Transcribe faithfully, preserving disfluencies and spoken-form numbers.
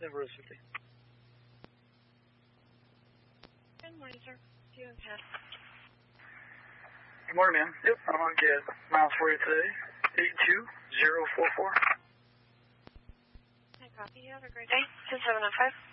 Denver fifty. Good morning, sir. Do you have a Good morning, ma'am. Yep, I'm on get miles for you today. eight two zero four four. Hi, copy. You have a great day. two seven oh five.